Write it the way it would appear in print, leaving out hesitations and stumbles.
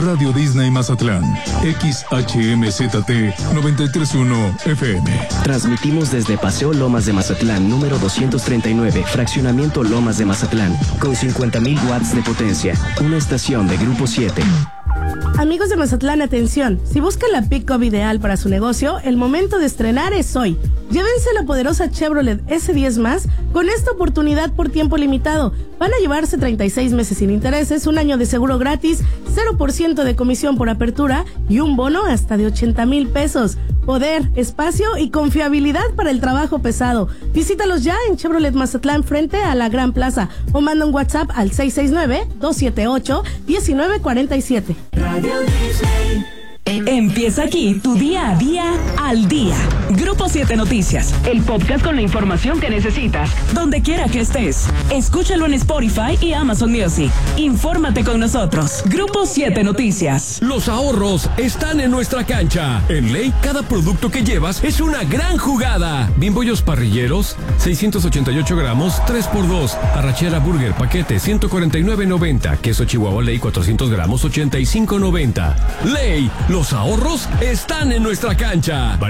Radio Disney Mazatlán, XHMZT 931 FM. Transmitimos desde Paseo Lomas de Mazatlán, número 239, Fraccionamiento Lomas de Mazatlán, con 50,000 watts de potencia. Una estación de Grupo 7. Amigos de Mazatlán, atención. Si buscan la pick-up ideal para su negocio, el momento de estrenar es hoy. Llévense la poderosa Chevrolet S10 Más con esta oportunidad por tiempo limitado. Van a llevarse 36 meses sin intereses, un año de seguro gratis, 0% de comisión por apertura y un bono hasta de 80,000 pesos. Poder, espacio y confiabilidad para el trabajo pesado. Visítalos ya en Chevrolet Mazatlán frente a la Gran Plaza o manda un WhatsApp al 669-278-1947. Radio Disney. Empieza aquí tu día a día al día. Grupo 7 Noticias, el podcast con la información que necesitas, donde quiera que estés. Escúchalo en Spotify y Amazon Music. Infórmate con nosotros. Grupo 7 Noticias. Los ahorros están en nuestra cancha. En Ley, cada producto que llevas es una gran jugada. Bimbollos parrilleros, 688 gramos, 3x2. Arrachera Burger, paquete, 149.90. Queso Chihuahua Ley, 400 gramos, 85.90. Ley, los ahorros están en nuestra cancha.